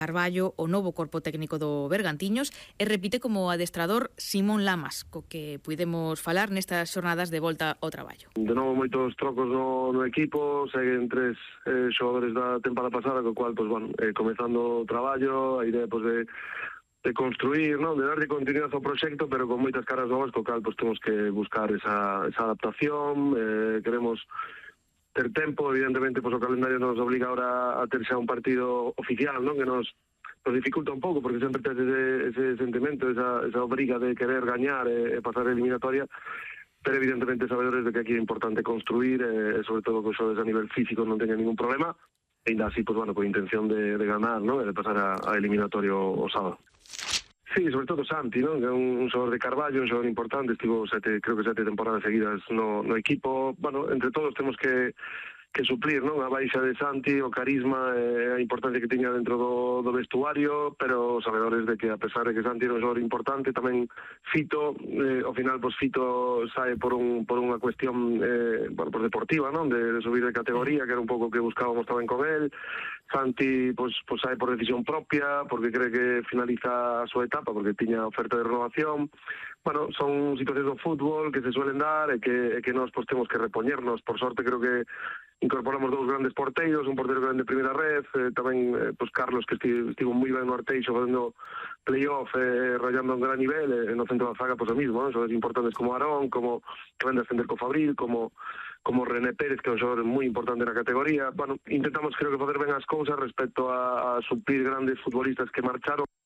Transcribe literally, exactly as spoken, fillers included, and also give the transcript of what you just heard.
Carballo, o novo corpo técnico do Bergantiños, e repite como adestrador Simón Lamas, co que puidemos falar nestas xornadas de volta ao traballo. De novo moitos trocos no, no equipo, seguen tres eh, xogadores da tempada pasada, co cual, pues, bueno, eh, comezando o traballo, a idea, pues, de de construir, non, de darlle continuidade ao proxecto, pero con moitas caras novas, co cal, pues, temos que buscar esa, esa adaptación, eh, queremos ter tempo, evidentemente, pues, o calendario nos obliga ahora a ter xa un partido oficial, non, que nos, nos dificulta un pouco, porque sempre tes ese, ese sentimento, esa, esa obriga de querer gañar e, e pasar a eliminatoria, pero evidentemente sabedores de que aquí é importante construir, e, e sobre todo que os xogadores a nivel físico non teñan ningún problema, e ainda así, pues, bueno, con intención de, de ganar, non, e de pasar a, a eliminatorio o sábado. Sí, sobre todo Santi, non? Que é un, un xogador de Carballo, un xogador importante, estivo sete, creo que sete temporadas seguidas no, no equipo. Bueno, entre todos temos que, que suplir, non? A baixa de Santi, o carisma e a importancia que tiña dentro do, do vestuario, pero sabedores de que, a pesar de que Santi era un xogador importante, tamén Fito, eh, ao final, pues, Fito sae por, un, por unha cuestión eh, bueno, pues, deportiva, non? De, de subir de categoría, que era un pouco que buscábamos tamén con él. Santi, pues, pues sae por decisión propia, porque cree que finaliza a súa etapa, porque tiña oferta de renovación. Bueno, son situacións do fútbol que se suelen dar e que, e que nós, pues, temos que repoñernos. Por sorte, creo que incorporamos dous grandes porteiros, un porteiro grande de primeira red, eh, tamén, eh, pues, Carlos, que estivo, estivo moi ben no Arteixo, facendo playoff, eh, rayando a un gran nivel, e eh, no centro da zaga, pues, o mismo, ¿no? Son importantes como Arón, como que ven a ascender co Fabril, como como René Pérez, que é un xogador moi importante na categoría. Bueno, intentamos, creo que, facer ben as cousas respecto a, a suplir grandes futbolistas que marcharon.